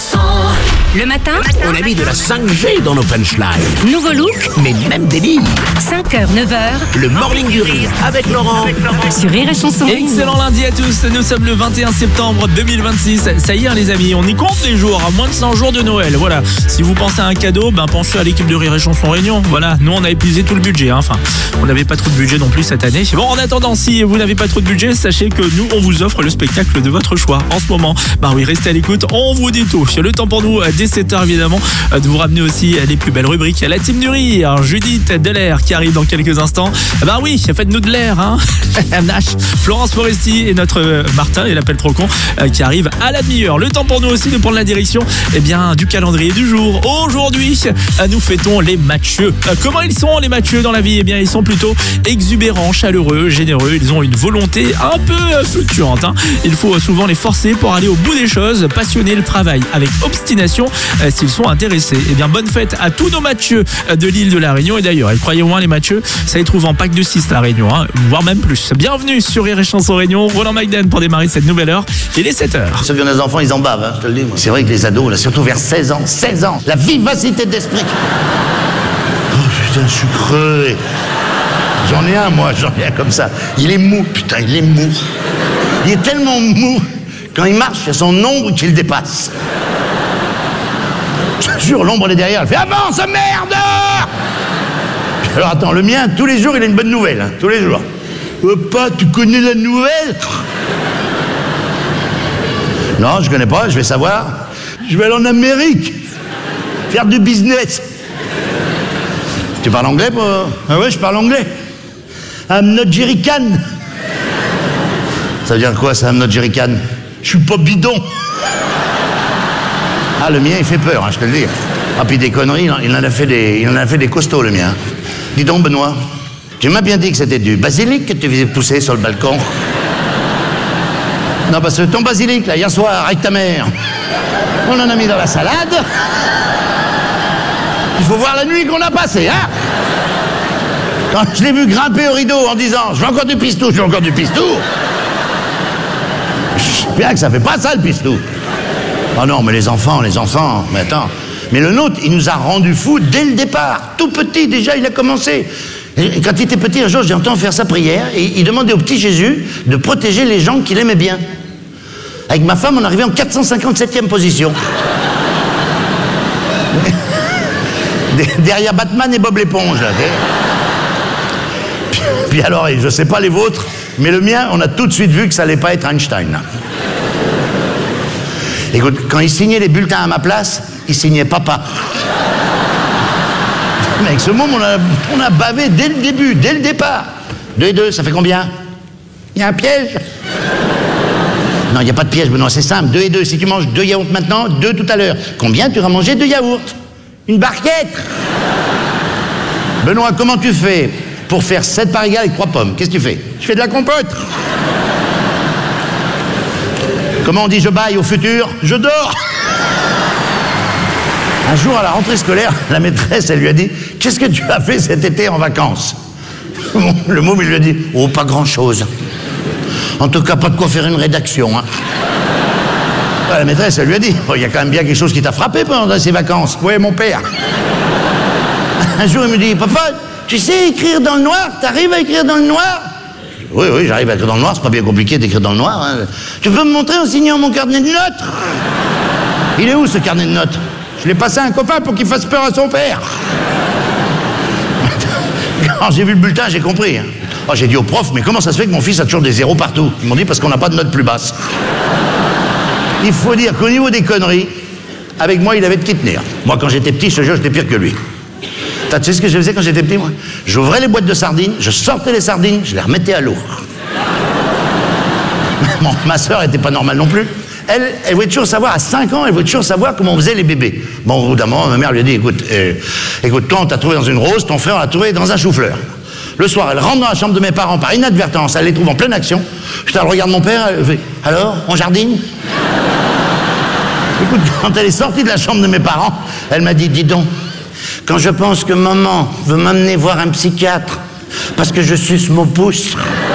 chanson. Le matin, On a mis de la 5G dans nos punchlines. nouveau look, Mais même des livres. 5h, 9h, Le morning du rire avec Laurent. sur Rire et Chanson. Excellent lundi à tous, nous sommes le 21 septembre 2026. Ça y est les amis, on y compte les jours, à moins de 100 jours de Noël. Voilà, si vous pensez à un cadeau, pensez à l'équipe de Rire et Chanson Réunion. Voilà, nous on a épuisé tout le budget, enfin, on n'avait pas trop de budget non plus cette année. Bon, en attendant, si vous n'avez pas trop de budget, sachez que nous on vous offre le spectacle de votre choix en ce moment. Oui, restez à l'écoute, on vous dit tout. Le temps pour nous, dès 7h évidemment, de vous ramener aussi les plus belles rubriques. La team du rire, Judith Delair qui arrive dans quelques instants. Oui, faites-nous de l'air, hein. Nash, Florence Foresti et notre Martin, il appelle trop con, qui arrive à la demi-heure. Le temps pour nous aussi de prendre la direction du calendrier du jour. Aujourd'hui, nous fêtons les Mathieu. Comment ils sont les Mathieu dans la vie? Ils sont plutôt exubérants, chaleureux, généreux. Ils ont une volonté un peu fluctuante, hein. Il faut souvent les forcer pour aller au bout des choses, passionner le travail avec obstination s'ils sont intéressés. Bonne fête à tous nos Mathieu de l'île de la Réunion. Et d'ailleurs, croyez-moi les Mathieu, ça y trouve en pack de 6 la Réunion, hein, voire même plus. Bienvenue sur Rire et Chanson Réunion. Roland McDan pour démarrer cette nouvelle heure. Il est 7h. Ceux qui ont des enfants, ils en bavent, hein, je te le dis. C'est vrai que les ados, là, surtout vers 16 ans, la vivacité d'esprit. Oh putain, je suis crevé. J'en ai un comme ça. Il est mou, putain, il est mou. Il est tellement mou, quand il marche, il y a son ombre qui le dépasse. Je te jure, l'ombre elle est derrière, elle fait « Avance, merde !» Alors attends, le mien, tous les jours, il a une bonne nouvelle, hein, tous les jours. « Papa, tu connais la nouvelle ?» Non, je connais pas, je vais savoir. Je vais aller en Amérique, faire du business. Tu parles anglais, pas? Ah ouais, je parle anglais. I'm not jerrycan. Ça veut dire quoi, ça, I'm not jerrycan? Je suis pas bidon. Ah, le mien, il fait peur, hein, je te le dis. Ah, puis des conneries, il en a fait des costauds, le mien. Dis donc, Benoît, tu m'as bien dit que c'était du basilic que tu faisais pousser sur le balcon. Non, parce que ton basilic, là, hier soir, avec ta mère, on en a mis dans la salade. Il faut voir la nuit qu'on a passée, hein. Quand je l'ai vu grimper au rideau en disant « Je veux encore du pistou, je veux encore du pistou », je sais bien que ça fait pas ça, le pistou. Oh non, mais les enfants, mais attends. Mais le nôtre, il nous a rendus fous dès le départ. Tout petit, déjà, il a commencé. Et quand il était petit, un jour, j'ai entendu faire sa prière, et il demandait au petit Jésus de protéger les gens qu'il aimait bien. Avec ma femme, on arrivait en 457e position. Derrière Batman et Bob l'éponge, là. Puis alors, je sais pas les vôtres, mais le mien, on a tout de suite vu que ça allait pas être Einstein. Écoute, quand il signait les bulletins à ma place, il signait papa. Mais avec ce môme, on a bavé dès le début, dès le départ. 2 et 2, ça fait combien? Il y a un piège? Non, il n'y a pas de piège, Benoît, c'est simple. 2 et 2, si tu manges 2 yaourts maintenant, 2 tout à l'heure. Combien tu auras mangé 2 yaourts? Une barquette. Benoît, comment tu fais pour faire 7 parts égales avec 3 pommes? Qu'est-ce que tu fais? Je fais de la compote. Comment on dit je baille au futur? Je dors. Un jour, à la rentrée scolaire, la maîtresse, elle lui a dit « Qu'est-ce que tu as fait cet été en vacances ?» Le môme, il lui a dit « Oh, pas grand-chose. En tout cas, pas de quoi faire une rédaction. Hein. » La maîtresse, elle lui a dit « Il y a quand même bien quelque chose qui t'a frappé pendant ces vacances. » « Oui, mon père. » Un jour, il me dit « Papa, tu sais écrire dans le noir? T'arrives à écrire dans le noir ?» Oui, j'arrive à écrire dans le noir, c'est pas bien compliqué d'écrire dans le noir. Hein. Tu peux me montrer en signant mon carnet de notes? Il est où ce carnet de notes? Je l'ai passé à un copain pour qu'il fasse peur à son père. Quand j'ai vu le bulletin, j'ai compris. Hein. Oh, j'ai dit au prof, mais comment ça se fait que mon fils a toujours des zéros partout? Ils m'ont dit parce qu'on n'a pas de notes plus basses. Il faut dire qu'au niveau des conneries, avec moi, il avait de qui tenir. Moi, quand j'étais petit, je te jure, j'étais pire que lui. Tu sais ce que je faisais quand j'étais petit, moi? J'ouvrais les boîtes de sardines, je sortais les sardines, je les remettais à l'eau. Bon, ma sœur était pas normale non plus. Elle voulait toujours savoir, à 5 ans, elle voulait toujours savoir comment on faisait les bébés. Bon, au bout d'un moment, ma mère lui a dit, écoute, toi, on t'a trouvé dans une rose, ton frère l'a trouvé dans un chou-fleur. Le soir, elle rentre dans la chambre de mes parents par inadvertance, elle les trouve en pleine action. Putain, elle regarde mon père, elle fait, alors, on jardine? Écoute, quand elle est sortie de la chambre de mes parents, elle m'a dit, dis donc, quand je pense que maman veut m'amener voir un psychiatre parce que je suce mon pouce,